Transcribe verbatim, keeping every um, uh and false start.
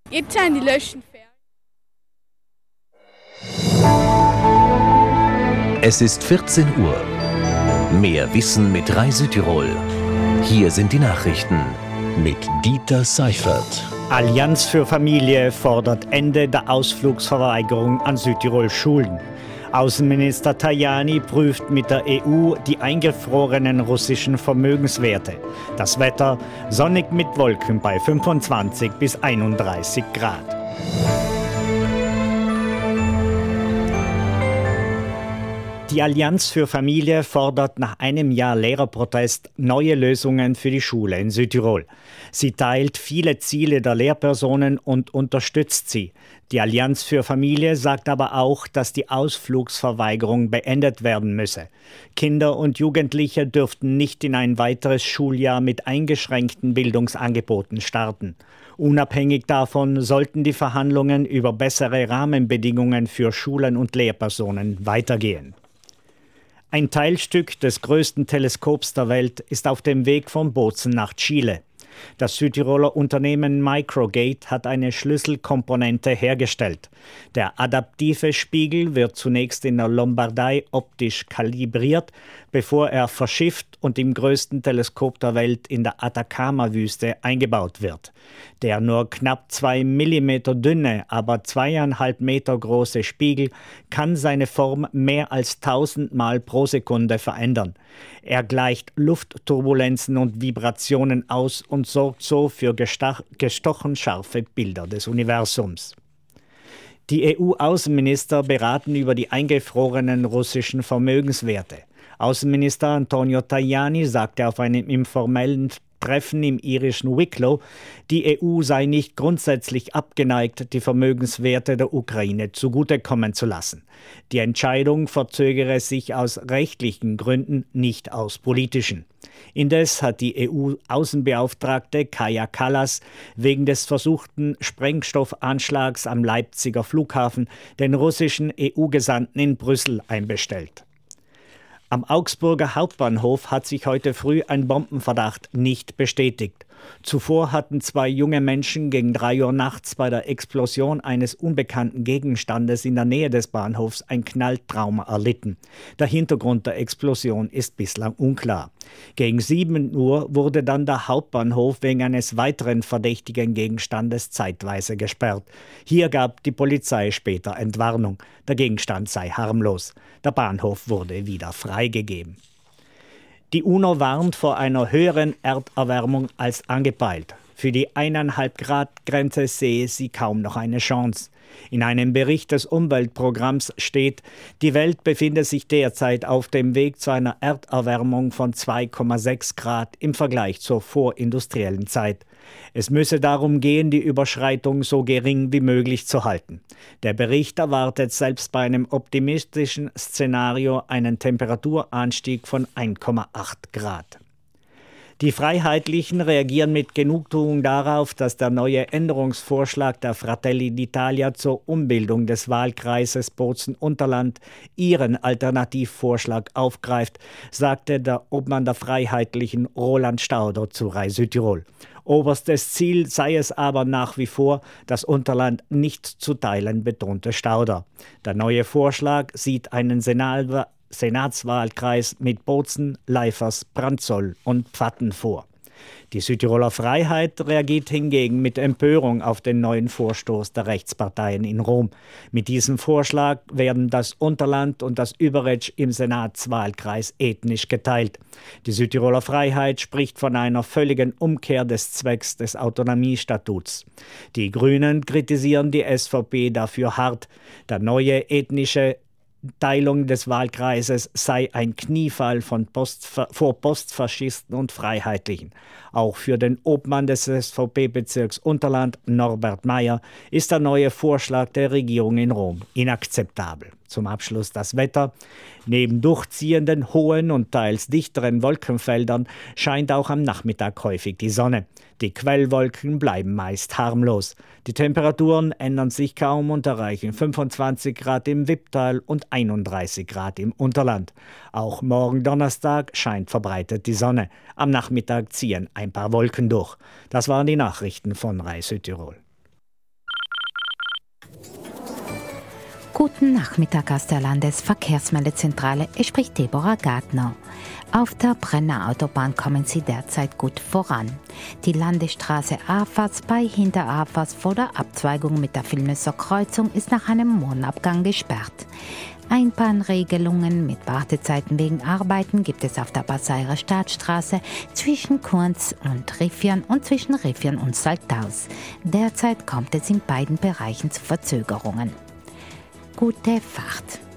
Jetzt sind die Löschen fertig. Es ist vierzehn Uhr. Mehr Wissen mit Rai Südtirol. Hier sind die Nachrichten mit Dieter Seifert. Allianz für Familie fordert Ende der Ausflugsverweigerung an Südtirols Schulen. Außenminister Tajani prüft mit der E U die eingefrorenen russischen Vermögenswerte. Das Wetter sonnig mit Wolken bei fünfundzwanzig bis einunddreißig Grad. Die Allianz für Familie fordert nach einem Jahr Lehrerprotest neue Lösungen für die Schule in Südtirol. Sie teilt viele Ziele der Lehrpersonen und unterstützt sie. Die Allianz für Familie sagt aber auch, dass die Ausflugsverweigerung beendet werden müsse. Kinder und Jugendliche dürften nicht in ein weiteres Schuljahr mit eingeschränkten Bildungsangeboten starten. Unabhängig davon sollten die Verhandlungen über bessere Rahmenbedingungen für Schulen und Lehrpersonen weitergehen. Ein Teilstück des größten Teleskops der Welt ist auf dem Weg von Bozen nach Chile. Das Südtiroler Unternehmen Microgate hat eine Schlüsselkomponente hergestellt. Der adaptive Spiegel wird zunächst in der Lombardei optisch kalibriert, bevor er verschifft und im größten Teleskop der Welt in der Atacama-Wüste eingebaut wird. Der nur knapp zwei Millimeter dünne, aber zweieinhalb Meter große Spiegel kann seine Form mehr als tausendmal pro Sekunde verändern. Er gleicht Luftturbulenzen und Vibrationen aus und sorgt so für gestach- gestochen scharfe Bilder des Universums. Die E U-Außenminister beraten über die eingefrorenen russischen Vermögenswerte. Außenminister Antonio Tajani sagte auf einem informellen Treffen im irischen Wicklow, die E U sei nicht grundsätzlich abgeneigt, die Vermögenswerte der Ukraine zugutekommen zu lassen. Die Entscheidung verzögere sich aus rechtlichen Gründen, nicht aus politischen. Indes hat die E U-Außenbeauftragte Kaja Kallas wegen des versuchten Sprengstoffanschlags am Leipziger Flughafen den russischen E U-Gesandten in Brüssel einbestellt. Am Augsburger Hauptbahnhof hat sich heute früh ein Bombenverdacht nicht bestätigt. Zuvor hatten zwei junge Menschen gegen drei Uhr nachts bei der Explosion eines unbekannten Gegenstandes in der Nähe des Bahnhofs ein Knalltrauma erlitten. Der Hintergrund der Explosion ist bislang unklar. Gegen sieben Uhr wurde dann der Hauptbahnhof wegen eines weiteren verdächtigen Gegenstandes zeitweise gesperrt. Hier gab die Polizei später Entwarnung. Der Gegenstand sei harmlos. Der Bahnhof wurde wieder freigegeben. Die UNO warnt vor einer höheren Erderwärmung als angepeilt. Für die eineinhalb Grad Grenze sehe sie kaum noch eine Chance. In einem Bericht des Umweltprogramms steht, die Welt befinde sich derzeit auf dem Weg zu einer Erderwärmung von zwei Komma sechs Grad im Vergleich zur vorindustriellen Zeit. Es müsse darum gehen, die Überschreitung so gering wie möglich zu halten. Der Bericht erwartet selbst bei einem optimistischen Szenario einen Temperaturanstieg von eins Komma acht Grad. Die Freiheitlichen reagieren mit Genugtuung darauf, dass der neue Änderungsvorschlag der Fratelli d'Italia zur Umbildung des Wahlkreises Bozen-Unterland ihren Alternativvorschlag aufgreift, sagte der Obmann der Freiheitlichen Roland Stauder zu Rai Südtirol. Oberstes Ziel sei es aber nach wie vor, das Unterland nicht zu teilen, betonte Stauder. Der neue Vorschlag sieht einen Senat Senatswahlkreis mit Bozen, Leifers, Brandzoll und Pfatten vor. Die Südtiroler Freiheit reagiert hingegen mit Empörung auf den neuen Vorstoß der Rechtsparteien in Rom. Mit diesem Vorschlag werden das Unterland und das Überetsch im Senatswahlkreis ethnisch geteilt. Die Südtiroler Freiheit spricht von einer völligen Umkehr des Zwecks des Autonomiestatuts. Die Grünen kritisieren die S V P dafür hart. Der neue ethnische Teilung des Wahlkreises sei ein Kniefall von Post, vor Postfaschisten und Freiheitlichen. Auch für den Obmann des S V P-Bezirks Unterland, Norbert Meyer, ist der neue Vorschlag der Regierung in Rom inakzeptabel. Zum Abschluss das Wetter. Neben durchziehenden, hohen und teils dichteren Wolkenfeldern scheint auch am Nachmittag häufig die Sonne. Die Quellwolken bleiben meist harmlos. Die Temperaturen ändern sich kaum und erreichen fünfundzwanzig Grad im Wipptal und einunddreißig Grad im Unterland. Auch morgen Donnerstag scheint verbreitet die Sonne. Am Nachmittag ziehen ein paar Wolken durch. Das waren die Nachrichten von Rai Südtirol. Guten Nachmittag aus der Landesverkehrsmeldezentrale. Es spricht Deborah Gardner. Auf der Brenner Autobahn kommen Sie derzeit gut voran. Die Landesstraße Afers bei Hinterafers vor der Abzweigung mit der Villnösser Kreuzung ist nach einem Mondabgang gesperrt. Einbahnregelungen mit Wartezeiten wegen Arbeiten gibt es auf der Basseirer Staatsstraße zwischen Kunz und Riffian und zwischen Riffian und Saltaus. Derzeit kommt es in beiden Bereichen zu Verzögerungen. Gute Fahrt!